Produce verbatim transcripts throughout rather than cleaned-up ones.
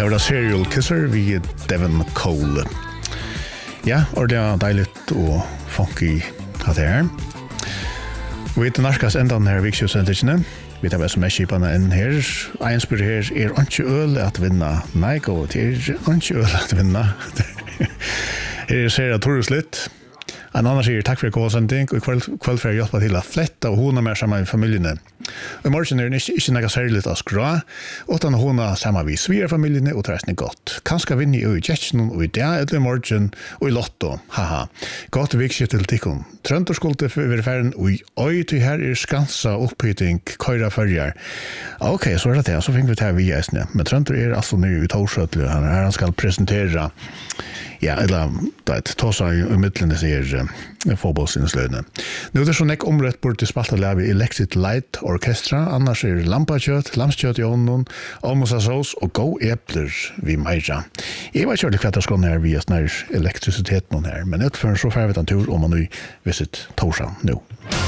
var det Serial Kisser vid Devin Cole. Ja, og det er deilig og funky at det her. Vi er narkas enda denne vikskjøsendelsene. Vi tar sms-kipene inn her. En spør her, er ikke øl at vinne? Nei, gå til, er ikke øl at vinne? Her ser jeg Torus litt. En annen sier takk for god sending, og i kveld, kveld for å hjelpe til å flette og hona mer sammen med familiene. I morgen er det ikke, ikke noe særlig å skra, utan hona sammen med svigerfamiliene og tresten er godt. Kanskje vinne i Jetsen og i dag, eller i morgen, og i Lotto. Haha. Godt vikskift til tikkun. Trønder skulle være ferden, og i øy til her er skansa opphyting, køyra førjar. Ok, så er det det, så fikk vi det her via Esne. Men Trønder er altså nye i Torsøtlu, her han skal presentere. Ja, eller det er tåsa i midlene sier uh, fotballsinnesløyene. Nå er det sånn ek omrett bort til spalta lave Electric Light Orchestra, annars er lampakjøtt, lamskjøtt i ånden, almosasås og gå epler vi meira. Jeg var kjørlig kvart av skåne her via snær elektrisiteten her, men utføren så får vi en tur om man nu visit Torsa nå.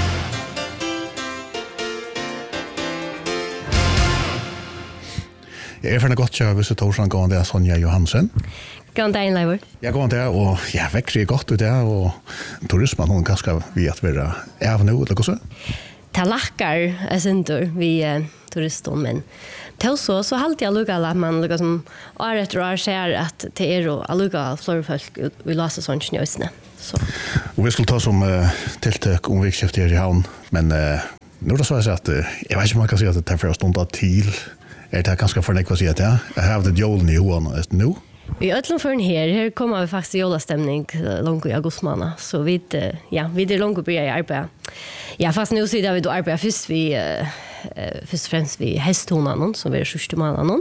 Jeg er ferdig godt til å visit Torsa gående av Sonja Johansen. Gående dagen, Leivor. Jeg går der, og jeg vekker godt ut der, og turismen hun ganske vi at være av nå, eller hva så? Det lakker jeg synder vi uh, turisten, men til så, så halte jeg lukket at man lukket som år etter år ser at det er å lukket flere folk vi laser sånn snøsene. Så. Og vi skulle ta som uh, tiltak om vikskift her i havn, men uh, nå er det så jeg sier at uh, jeg vet ikke om man kan si at det er for å stunde til. Er det ganske fornøyd å si at ja? Jeg har hatt jolen i hoen nå. I Ötlundförn här, här kommer vi faktiskt i jolastämning långt i augustmånad. Så vi, ja, vi är långt börjar i arbete. Ja, fast nu så är vi då arbetar först vi, uh, först och främst vi hästhonan som vi är sjuste månaden.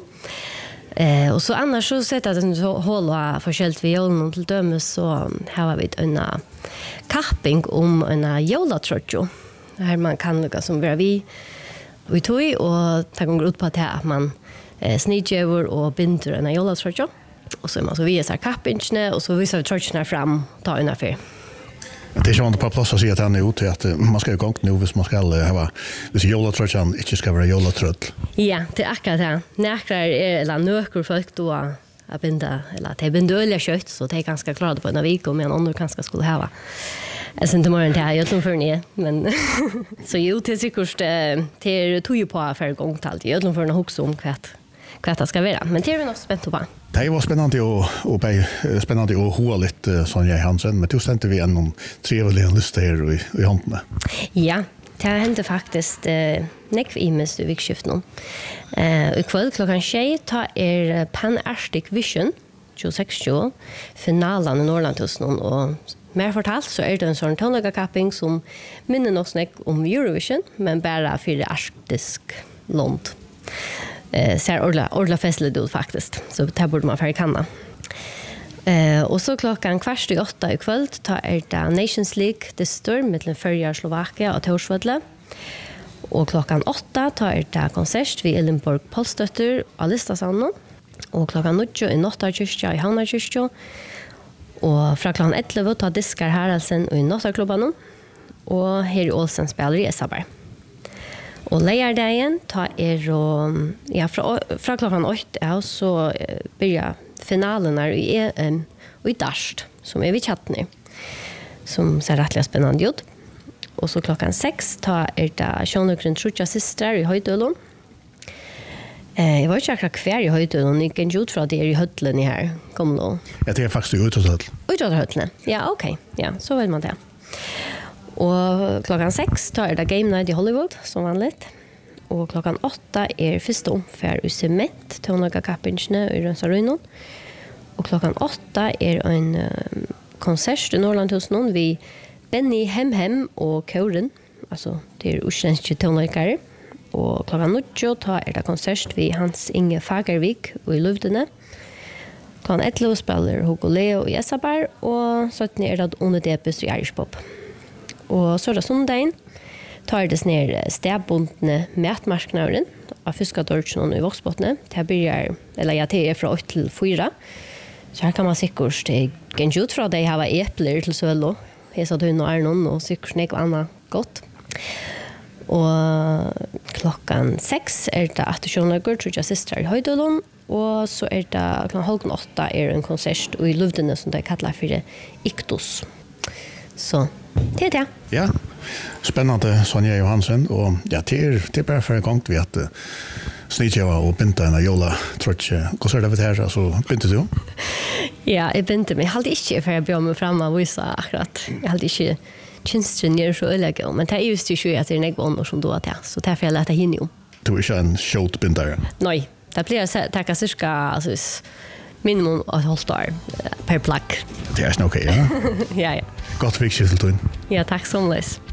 Eh, och så annars så sätter jag att hålla förskällt vid jolen till dömes så här har vi en kapping om en jolatrotjo. Här man kan lucka som vara vi vi tog och ta gånger ut på att man eh, snidjöver och binder en jolatrotjo. Och så är man så vi är så här kappinchne och så visar vi trotjorna fram ta ungefär. Det är ju inte på plats att säga att han är ute att man ska ju gång nu hvis man ska ha hvis jolatrotjan inte ska vara jolatrött. Ja, det är akkurat det. Näkrar är eller nöker folk då att binda eller att det binder öliga kött så det är ganska klart på en vecka om en annan kanske skulle ha. Jag syns inte morgon till jag tror för ni men så ju till säkert till tog ju på för gångtal. Jag tror för en hooks om kvätt. Kvätt ska vara. Men det är vi nog spänt på. Det var spännande och och spännande och hoa lite Sonja Hansen men då stände vi en trevlig lista här i i handen. Ja, det hände faktiskt eh nekv i mest vikskiften. Eh ikväll klockan tjej tar er Pan Arctic Vision tjugosex tjugo finalen i Norrlandtusen och mer fortalt så är det en sån tonlaga-kapping som minner oss nek om Eurovision men bara för arktisk land. Eh ser ordla ordla festligt ut faktiskt. Så det borde man för kanna. Eh och så klockan kvart i åtta i kväll tar er det Nations League det står mellan Förja Slovakia och Torsvölle. Och klockan åtta tar er det konsert vid Elinborg Polstötter och Listasanden. Och klockan nio i Nottarkyrkja i Havnarkyrkja. Och från klockan elva tar Diskar Haraldsen i Nottarklubban. Och här i Olsen spelar i Esaberg. Och lejardagen tar er och ja från från klockan åtta ja, så börjar finalen här i um, i Dasht som är vid chatten som ser rättligt spännande ut. Och så klockan sex tar er det Sjönökren Trutja systrar i Höjdölon. Eh jag var ju akkurat kvar i Höjdölon ni kan ju ut från det i höllen här. Kom då. Ja, det är faktiskt ute hos höllen. Ute hos höllen. Ja, okej. Okay. Ja, så vill man det. Och klockan sex tar det Game Night i Hollywood som vanligt. Och klockan åtta är första omfär i cement till några kappinchne i Rönsaröjnon. Och klockan åtta är en uh, konsert i Norrlandhusen vid Benny Hemhem och Kauren. Alltså det är utländska tonläkare. Och klockan nio tar är det konsert vid Hans Inge Fagervik och i Lövdene. Klockan elva spelar Hugo Leo i Esaberg och så är det under Depus i Irish Pop. Och så är det sondagen tar det ner stäbbundne mätmarknaden av fiskadorchen i Vågsbottne. Det börjar eller ja det är från åtta till fyra. Så här kan man säkert det kan ut från det har äpplen till sölo. Hesa du och Arnon och säkert något annat gott. Och klockan sex är det att Sjónaugur tror jag systrar i Høydalund och så är det klockan halv åtta är en konsert i Lövdene som det kallar för Iktus. Så det är det. Ja, spännande Sonja Johansen och ja, det är, det är bara för en gång vi att uh, snitjava och binta en jola trots hur ser det ut här så binter du? Ja, jag binter mig. Jag hade inte för att bjöd mig fram och visa akkurat. Jag hade inte tjänsten ner så öliga men det är just ju att det är en gång som då att ja, så därför jag lät det hinna ju. Du är inte en short bintare? Nej, det blir att tacka cirka alltså minimum ett halvt år per plagg. Det är okej, ja? ja, ja. Gott vikskift till. Ja, tack så mycket.